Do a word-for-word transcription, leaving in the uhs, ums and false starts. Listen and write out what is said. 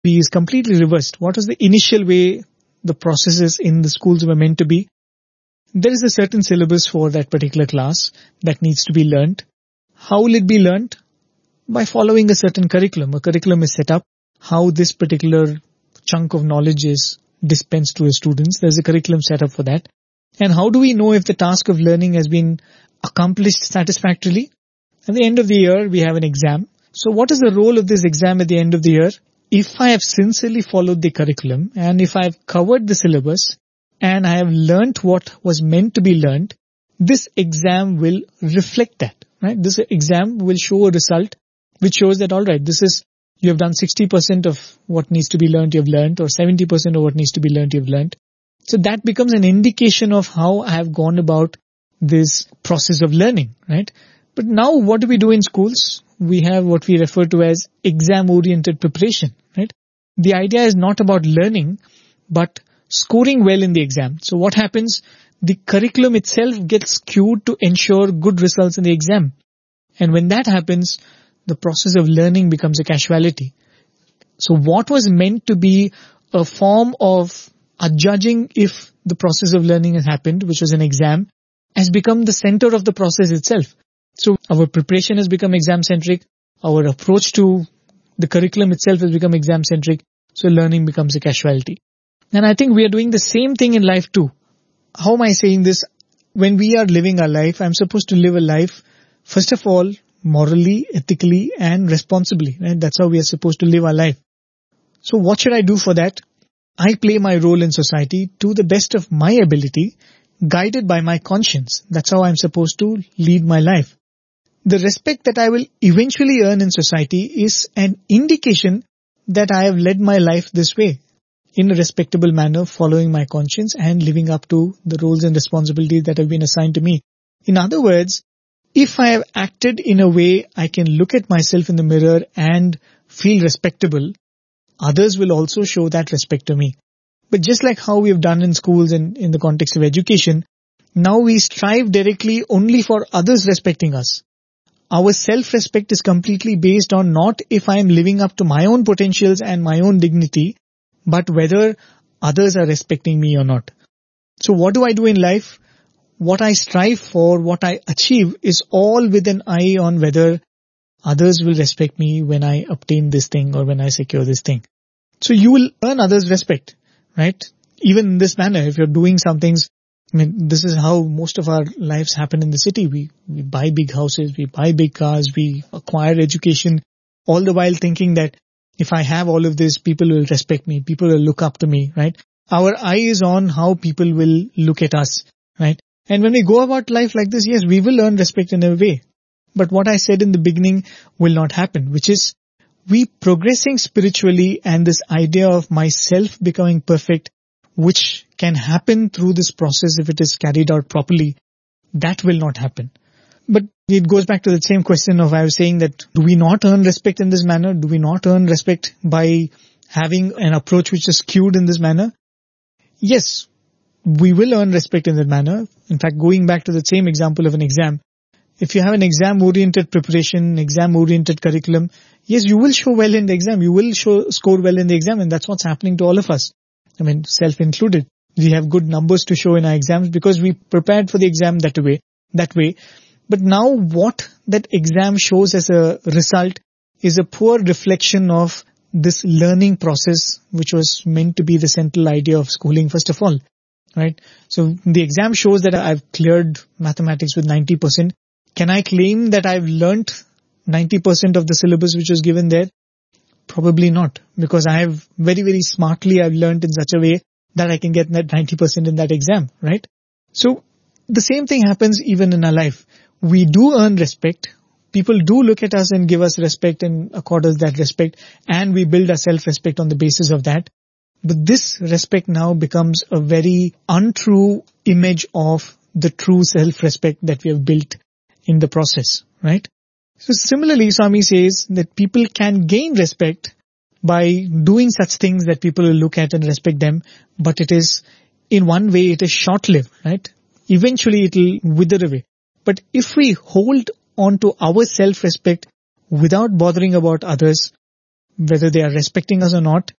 is completely reversed. What was the initial way the processes in the schools were meant to be? There is a certain syllabus for that particular class that needs to be learnt. How will it be learnt? By following a certain curriculum. A curriculum is set up. How this particular chunk of knowledge is dispensed to the students. There's a curriculum set up for that. And how do we know if the task of learning has been accomplished satisfactorily? At the end of the year, we have an exam. So what is the role of this exam at the end of the year? If I have sincerely followed the curriculum and if I have covered the syllabus and I have learnt what was meant to be learnt, this exam will reflect that, right? This exam will show a result which shows that, all right, this is, you have done sixty percent of what needs to be learnt, you have learnt, or seventy percent of what needs to be learnt, you have learnt. So that becomes an indication of how I have gone about this process of learning, right? But now what do we do in schools? We have what we refer to as exam-oriented preparation, right? The idea is not about learning, but scoring well in the exam. So what happens? The curriculum itself gets skewed to ensure good results in the exam. And when that happens, the process of learning becomes a casualty. So what was meant to be a form of adjudging if the process of learning has happened, which was an exam, has become the center of the process itself. So our preparation has become exam-centric. Our approach to the curriculum itself has become exam-centric. So learning becomes a casualty. And I think we are doing the same thing in life too. How am I saying this? When we are living our life, I'm supposed to live a life, first of all, morally, ethically, and responsibly. Right? That's how we are supposed to live our life. So what should I do for that? I play my role in society to the best of my ability, guided by my conscience. That's how I'm supposed to lead my life. The respect that I will eventually earn in society is an indication that I have led my life this way, in a respectable manner, following my conscience and living up to the roles and responsibilities that have been assigned to me. In other words, if I have acted in a way I can look at myself in the mirror and feel respectable, others will also show that respect to me. But just like how we have done in schools and in the context of education, now we strive directly only for others respecting us. Our self-respect is completely based on not if I am living up to my own potentials and my own dignity, but whether others are respecting me or not. So what do I do in life? What I strive for, what I achieve is all with an eye on whether others will respect me when I obtain this thing or when I secure this thing. So you will earn others' respect, right? Even in this manner, if you're doing some things, I mean, this is how most of our lives happen in the city. We, we buy big houses, we buy big cars, we acquire education, all the while thinking that if I have all of this, people will respect me, people will look up to me, right? Our eye is on how people will look at us, right? And when we go about life like this, yes, we will earn respect in a way. But what I said in the beginning will not happen, which is we progressing spiritually and this idea of myself becoming perfect, which can happen through this process if it is carried out properly, that will not happen. But it goes back to the same question of I was saying that do we not earn respect in this manner? Do we not earn respect by having an approach which is skewed in this manner? Yes, we will earn respect in that manner. In fact, going back to the same example of an exam, if you have an exam-oriented preparation, exam-oriented curriculum, yes, you will show well in the exam. You will show score well in the exam, and that's what's happening to all of us. I mean, self-included. We have good numbers to show in our exams because we prepared for the exam that way. That way. But now what that exam shows as a result is a poor reflection of this learning process, which was meant to be the central idea of schooling, first of all. Right? So the exam shows that I've cleared mathematics with ninety percent. Can I claim that I've learnt ninety percent of the syllabus which was given there? Probably not, because I have very, very smartly I've learnt in such a way that I can get that ninety percent in that exam, right? So the same thing happens even in our life. We do earn respect. People do look at us and give us respect and accord us that respect, and we build our self-respect on the basis of that. But this respect now becomes a very untrue image of the true self-respect that we have built in the process, right? So similarly, Swami says that people can gain respect by doing such things that people will look at and respect them, but it is, in one way, it is short-lived, right? Eventually it will wither away. But if we hold on to our self-respect without bothering about others, whether they are respecting us or not,